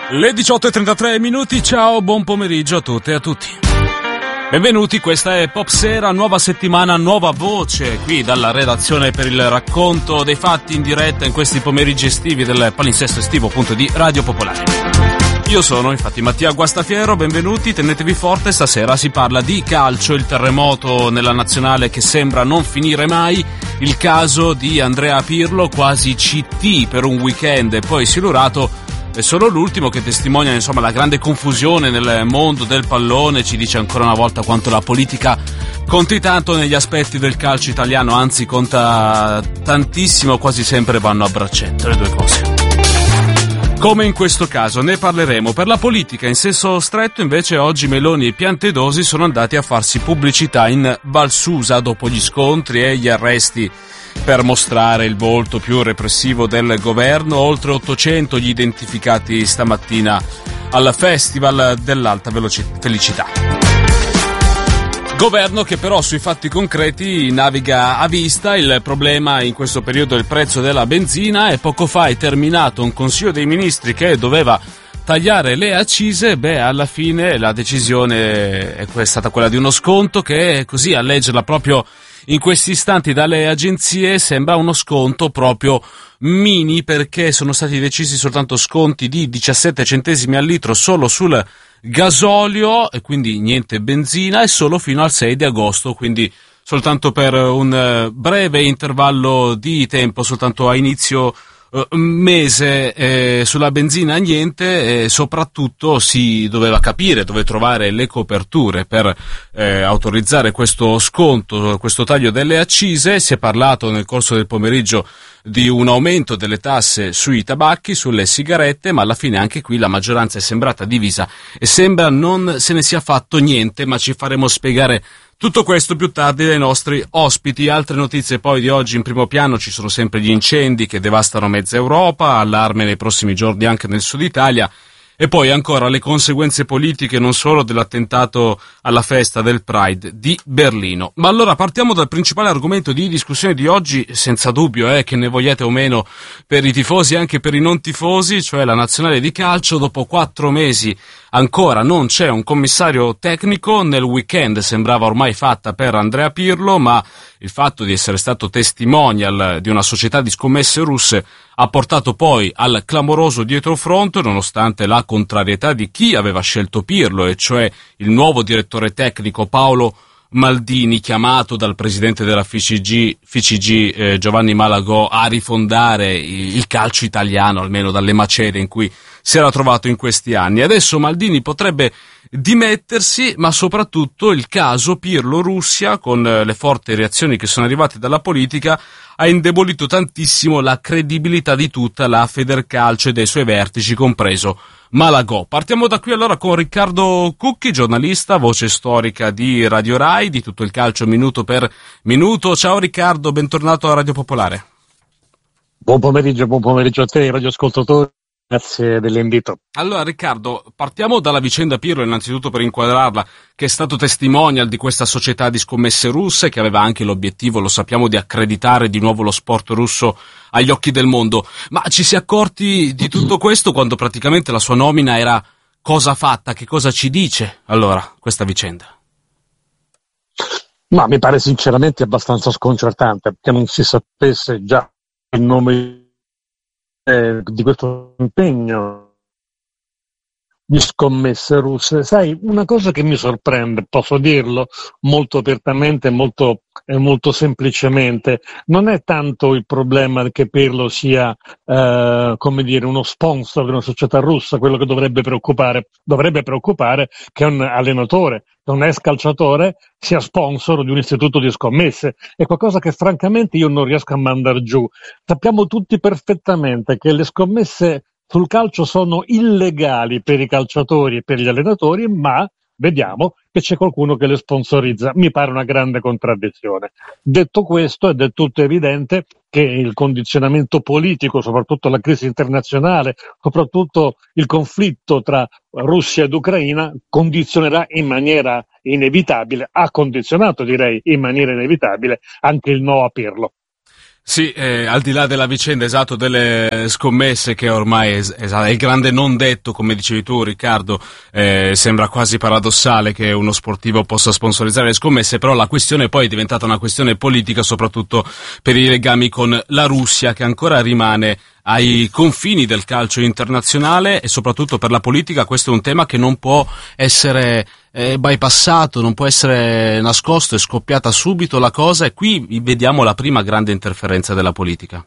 Le 18:33, ciao, buon pomeriggio a tutte e a tutti. Benvenuti, questa è Popsera, nuova settimana, nuova voce qui dalla redazione per il racconto dei fatti in diretta in questi pomeriggi estivi del palinsesto estivo appunto di Radio Popolare. Io sono infatti Mattia Guastafiero, benvenuti, tenetevi forte, stasera si parla di calcio, il terremoto nella nazionale che sembra non finire mai, il caso di Andrea Pirlo, quasi CT per un weekend e poi silurato. È solo l'ultimo che testimonia insomma la grande confusione nel mondo del pallone, ci dice ancora una volta quanto la politica conti tanto negli aspetti del calcio italiano, anzi conta tantissimo, quasi sempre vanno a braccetto le due cose. Come in questo caso, ne parleremo. Per la politica in senso stretto invece oggi Meloni e Piantedosi sono andati a farsi pubblicità in Val Susa dopo gli scontri e gli arresti per mostrare il volto più repressivo del governo, oltre 800 gli identificati stamattina al Festival dell'Alta Felicità. Governo che però sui fatti concreti naviga a vista, il problema in questo periodo è il prezzo della benzina e poco fa è terminato un Consiglio dei Ministri che doveva tagliare le accise, alla fine la decisione è stata quella di uno sconto che così a leggerla proprio in questi istanti dalle agenzie sembra uno sconto proprio mini, perché sono stati decisi soltanto sconti di 17 centesimi al litro solo sul gasolio e quindi niente benzina, e solo fino al 6 di agosto, quindi soltanto per un breve intervallo di tempo, soltanto a inizio mese sulla benzina niente, e soprattutto si doveva capire dove trovare le coperture per autorizzare questo sconto, questo taglio delle accise. Si è parlato nel corso del pomeriggio di un aumento delle tasse sui tabacchi, sulle sigarette, ma alla fine anche qui la maggioranza è sembrata divisa e sembra non se ne sia fatto niente, ma ci faremo spiegare tutto questo più tardi dai nostri ospiti. Altre notizie poi di oggi: in primo piano ci sono sempre gli incendi che devastano mezza Europa, allarme nei prossimi giorni anche nel sud Italia, e poi ancora le conseguenze politiche non solo dell'attentato alla festa del Pride di Berlino. Ma allora partiamo dal principale argomento di discussione di oggi, senza dubbio, che ne vogliate o meno, per i tifosi e anche per i non tifosi, cioè la nazionale di calcio. Dopo 4 mesi ancora non c'è un commissario tecnico, nel weekend sembrava ormai fatta per Andrea Pirlo, ma il fatto di essere stato testimonial di una società di scommesse russe ha portato poi al clamoroso dietrofront, nonostante la contrarietà di chi aveva scelto Pirlo, e cioè il nuovo direttore tecnico Paolo Maldini, chiamato dal presidente della FICG Giovanni Malagò a rifondare il calcio italiano, almeno dalle macerie in cui si era trovato in questi anni. Adesso Maldini potrebbe dimettersi, ma soprattutto il caso Pirlo-Russia, con le forti reazioni che sono arrivate dalla politica, ha indebolito tantissimo la credibilità di tutta la Federcalcio e dei suoi vertici, compreso Malagò. Partiamo da qui allora con Riccardo Cucchi, giornalista, voce storica di Radio Rai, di tutto il calcio minuto per minuto. Ciao Riccardo, bentornato a Radio Popolare. Buon pomeriggio a te, radioascoltatori. Grazie dell'invito. Allora Riccardo, partiamo dalla vicenda Pirlo innanzitutto per inquadrarla, che è stato testimonial di questa società di scommesse russe che aveva anche l'obiettivo, lo sappiamo, di accreditare di nuovo lo sport russo agli occhi del mondo. Ma ci si è accorti di tutto questo quando praticamente la sua nomina era cosa fatta? Che cosa ci dice allora questa vicenda? Ma mi pare sinceramente abbastanza sconcertante che non si sapesse già il nome di questo impegno di scommesse russe. Sai, una cosa che mi sorprende, posso dirlo molto apertamente e molto semplicemente, non è tanto il problema che Pirlo sia uno sponsor di una società russa. Quello che dovrebbe preoccupare che un allenatore, che un ex calciatore sia sponsor di un istituto di scommesse. È qualcosa che francamente io non riesco a mandar giù. Sappiamo tutti perfettamente che le scommesse sul calcio sono illegali per i calciatori e per gli allenatori, ma vediamo che c'è qualcuno che le sponsorizza. Mi pare una grande contraddizione. Detto questo, è del tutto evidente che il condizionamento politico, soprattutto la crisi internazionale, soprattutto il conflitto tra Russia ed Ucraina, condizionerà in maniera inevitabile, ha condizionato direi in maniera inevitabile anche il no a Pirlo. Sì, al di là della vicenda, esatto, delle scommesse, che ormai è il grande non detto, come dicevi tu Riccardo, sembra quasi paradossale che uno sportivo possa sponsorizzare le scommesse, però la questione poi è diventata una questione politica, soprattutto per i legami con la Russia, che ancora rimane ai confini del calcio internazionale, e soprattutto per la politica questo è un tema che non può essere bypassato, non può essere nascosto, è scoppiata subito la cosa, e qui vediamo la prima grande interferenza della politica.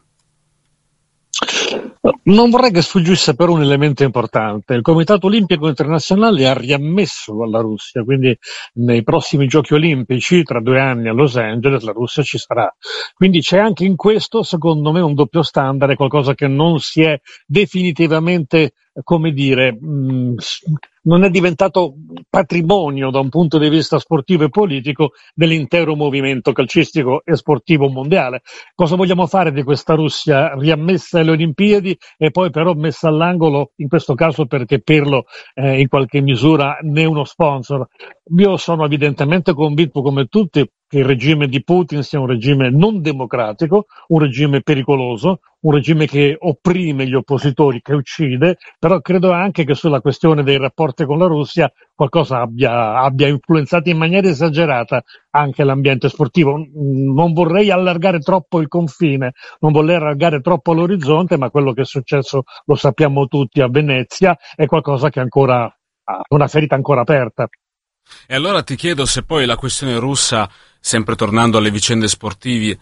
Non vorrei che sfuggisse però un elemento importante. Il Comitato Olimpico Internazionale ha riammesso alla Russia, quindi nei prossimi Giochi Olimpici, tra 2 anni a Los Angeles, la Russia ci sarà. Quindi c'è anche in questo, secondo me, un doppio standard, qualcosa che non si è definitivamente, come dire, non è diventato patrimonio da un punto di vista sportivo e politico dell'intero movimento calcistico e sportivo mondiale. Cosa vogliamo fare di questa Russia riammessa alle Olimpiadi e poi però messa all'angolo, in questo caso perché Pirlo in qualche misura ne è uno sponsor? Io sono evidentemente convinto, come tutti, che il regime di Putin sia un regime non democratico, un regime pericoloso, un regime che opprime gli oppositori, che uccide, però credo anche che sulla questione dei rapporti con la Russia qualcosa abbia influenzato in maniera esagerata anche l'ambiente sportivo. Non vorrei allargare troppo il confine, non vorrei allargare troppo l'orizzonte, ma quello che è successo, lo sappiamo tutti, a Venezia, è qualcosa che ancora ha una ferita ancora aperta. E allora ti chiedo se poi la questione russa, sempre tornando alle vicende sportivi,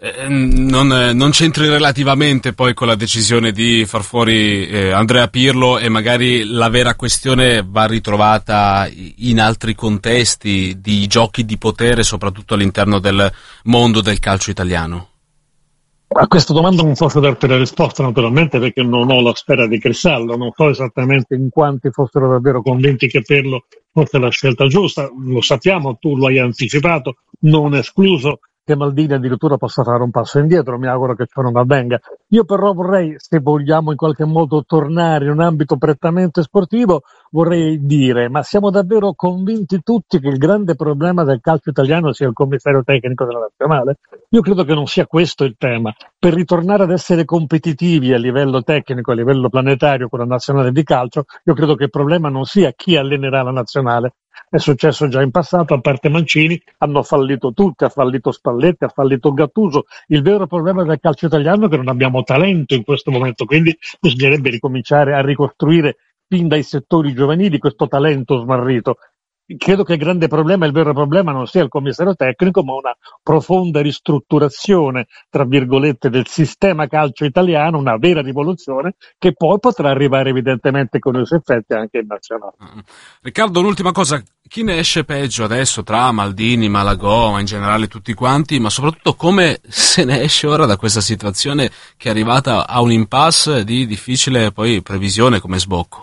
non c'entri relativamente poi con la decisione di far fuori Andrea Pirlo, e magari la vera questione va ritrovata in altri contesti di giochi di potere, soprattutto all'interno del mondo del calcio italiano. A questa domanda non posso darti la risposta, naturalmente, perché non ho la sfera di cristallo, non so esattamente in quanti fossero davvero convinti che Pirlo fosse la scelta giusta. Lo sappiamo, tu lo hai anticipato, non escluso che Maldini addirittura possa fare un passo indietro, mi auguro che ciò non avvenga. Io però vorrei, se vogliamo in qualche modo tornare in un ambito prettamente sportivo, vorrei dire, ma siamo davvero convinti tutti che il grande problema del calcio italiano sia il commissario tecnico della nazionale? Io credo che non sia questo il tema. Per ritornare ad essere competitivi a livello tecnico, a livello planetario con la nazionale di calcio, io credo che il problema non sia chi allenerà la nazionale. È successo già in passato, a parte Mancini, hanno fallito tutti, ha fallito Spalletti, ha fallito Gattuso. Il vero problema del calcio italiano è che non abbiamo talento in questo momento, quindi bisognerebbe ricominciare a ricostruire fin dai settori giovanili questo talento smarrito. Credo che il grande problema, il vero problema, non sia il commissario tecnico, ma una profonda ristrutturazione, tra virgolette, del sistema calcio italiano, una vera rivoluzione, che poi potrà arrivare evidentemente con i suoi effetti anche in nazionale. Riccardo, un'ultima cosa, chi ne esce peggio adesso tra Maldini, Malagò, ma in generale tutti quanti, ma soprattutto come se ne esce ora da questa situazione che è arrivata a un impasse di difficile poi previsione come sbocco?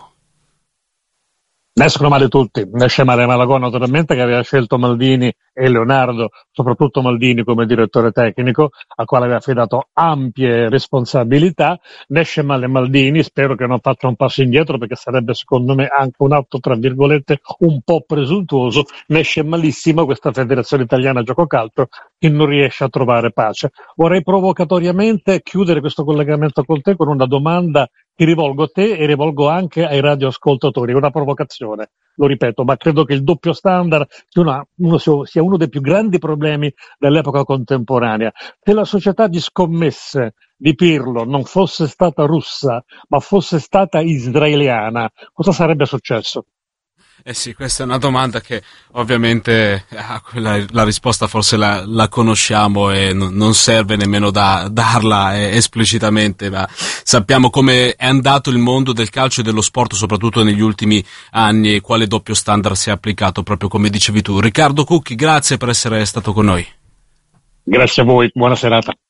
Ne escono male tutti, ne esce male Malagò naturalmente, che aveva scelto Maldini e Leonardo, soprattutto Maldini come direttore tecnico, al quale aveva affidato ampie responsabilità. Ne esce male Maldini, spero che non faccia un passo indietro, perché sarebbe secondo me anche un atto tra virgolette un po' presuntuoso. Ne esce malissimo questa Federazione Italiana Gioco Calcio, che non riesce a trovare pace. Vorrei provocatoriamente chiudere questo collegamento con te con una domanda che rivolgo a te e rivolgo anche ai radioascoltatori, una provocazione, lo ripeto, ma credo che il doppio standard sia uno dei più grandi problemi dell'epoca contemporanea. Se la società di scommesse di Pirlo non fosse stata russa, ma fosse stata israeliana, cosa sarebbe successo? Eh sì, questa è una domanda che ovviamente la risposta forse la conosciamo e non serve nemmeno darla esplicitamente, ma sappiamo come è andato il mondo del calcio e dello sport, soprattutto negli ultimi anni, e quale doppio standard si è applicato, proprio come dicevi tu. Riccardo Cucchi, grazie per essere stato con noi. Grazie a voi, buona serata.